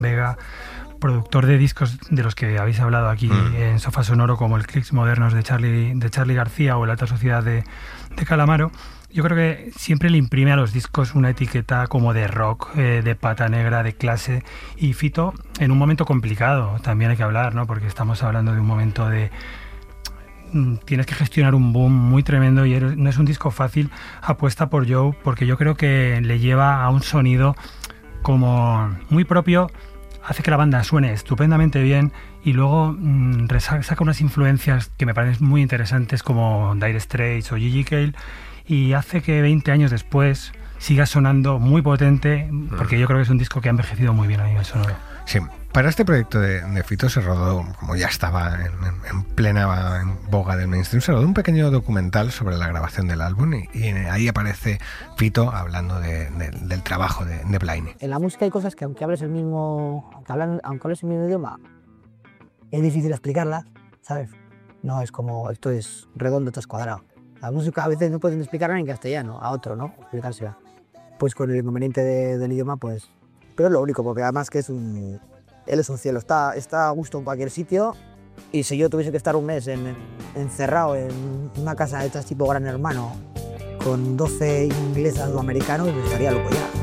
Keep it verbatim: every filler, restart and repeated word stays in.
Vega, productor de discos de los que habéis hablado aquí mm. en Sofá Sonoro, como el Clicks Modernos de Charlie, de Charlie García o el Alta Sociedad de, de Calamaro. Yo creo que siempre le imprime a los discos una etiqueta como de rock, eh, de pata negra, de clase. Y Fito, en un momento complicado, también hay que hablar, ¿no? Porque estamos hablando de un momento de... Tienes que gestionar un boom muy tremendo y no es un disco fácil. Apuesta por Joe, porque yo creo que le lleva a un sonido como muy propio, hace que la banda suene estupendamente bien y luego mmm, saca unas influencias que me parecen muy interesantes como Dire Straits o Gigi Cale, y hace que veinte años después siga sonando muy potente, porque yo creo que es un disco que ha envejecido muy bien a nivel sonoro. Sí, para este proyecto de, de Fito se rodó, como ya estaba en, en, en plena en boga del mainstream, se rodó un pequeño documental sobre la grabación del álbum y, y ahí aparece Fito hablando de, de, del trabajo de, de Bliney. En la música hay cosas que aunque hables el mismo, aunque, hablan, aunque hables el mismo idioma, es difícil explicarlas, ¿sabes? No es como esto es redondo, esto es cuadrado. La música a veces no pueden explicarla en castellano, a otro, ¿no? Explicársela. Pues con el inconveniente de, del idioma, pues... Pero es lo único, porque además que es un... Él es un cielo, está, está a gusto en cualquier sitio, y si yo tuviese que estar un mes en, en, encerrado en una casa de estas tipo Gran Hermano, con doce inglesas o americanos, estaría loco ya.